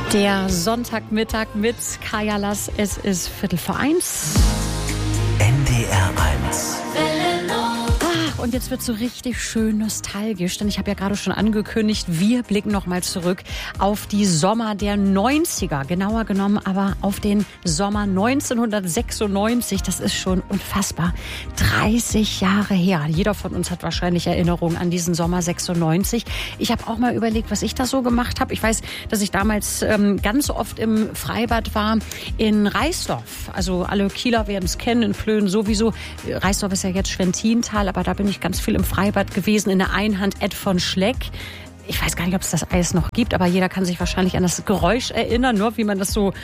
Der Sonntagmittag mit Kaya Lass. Es ist 1:15. NDR 1. Und jetzt wird so richtig schön nostalgisch, denn ich habe ja gerade schon angekündigt, wir blicken nochmal zurück auf die Sommer der 90er, genauer genommen aber auf den Sommer 1996. Das ist schon unfassbar. 30 Jahre her. Jeder von uns hat wahrscheinlich Erinnerungen an diesen Sommer 96. Ich habe auch mal überlegt, was ich da so gemacht habe. Ich weiß, dass ich damals ganz oft im Freibad war in Reisdorf. Also alle Kieler werden es kennen, in Plön sowieso. Reisdorf ist ja jetzt Schwentintal, aber da bin ich ganz viel im Freibad gewesen. In der einen Hand Ed von Schleck. Ich weiß gar nicht, ob es das Eis noch gibt, aber jeder kann sich wahrscheinlich an das Geräusch erinnern, nur wie man das so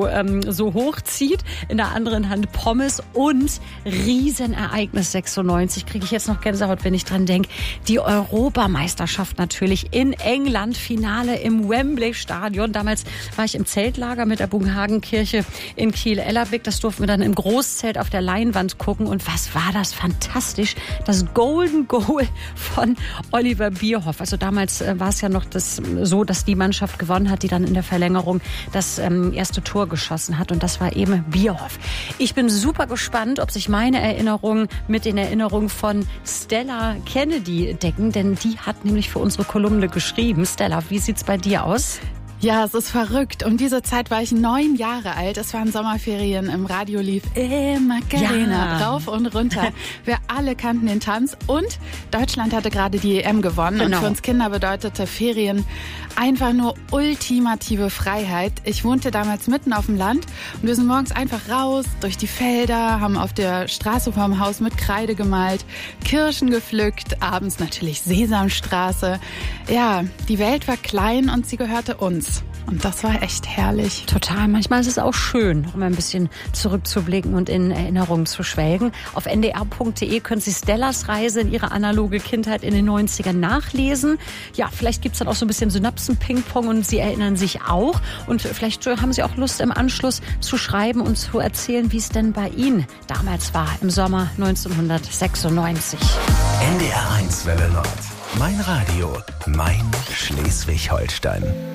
hochzieht. In der anderen Hand Pommes und Riesenereignis 96. Kriege ich jetzt noch Gänsehaut, wenn ich dran denke. Die Europameisterschaft natürlich in England. Finale im Wembley-Stadion. Damals war ich im Zeltlager mit der Bugenhagenkirche in Kiel-Ellerbeck. Das durften wir dann im Großzelt auf der Leinwand gucken. Und was war das fantastisch? Das Golden Goal von Oliver Bierhoff. Also damals war es ja noch so, dass die Mannschaft gewonnen hat, die dann in der Verlängerung das erste Tor geschossen hat. Und das war eben Bierhoff. Ich bin super gespannt, ob sich meine Erinnerungen mit den Erinnerungen von Stella Kennedy decken, denn die hat nämlich für unsere Kolumne geschrieben. Stella, wie sieht's bei dir aus? Ja, es ist verrückt. Um diese Zeit war ich 9 Jahre alt. Es waren Sommerferien. Im Radio lief Macarena rauf und runter. Wir alle kannten den Tanz. Und Deutschland hatte gerade die EM gewonnen. Genau. Und für uns Kinder bedeutete Ferien einfach nur ultimative Freiheit. Ich wohnte damals mitten auf dem Land. Und wir sind morgens einfach raus durch die Felder, haben auf der Straße vorm Haus mit Kreide gemalt, Kirschen gepflückt, abends natürlich Sesamstraße. Ja, die Welt war klein und sie gehörte uns. Und das war echt herrlich. Total. Manchmal ist es auch schön, um ein bisschen zurückzublicken und in Erinnerungen zu schwelgen. Auf ndr.de können Sie Stellas Reise in ihre analoge Kindheit in den 90ern nachlesen. Ja, vielleicht gibt's dann auch so ein bisschen Synapsen-Ping-Pong und Sie erinnern sich auch. Und vielleicht haben Sie auch Lust, im Anschluss zu schreiben und zu erzählen, wie es denn bei Ihnen damals war, im Sommer 1996. NDR 1 Welle Nord. Mein Radio, mein Schleswig-Holstein.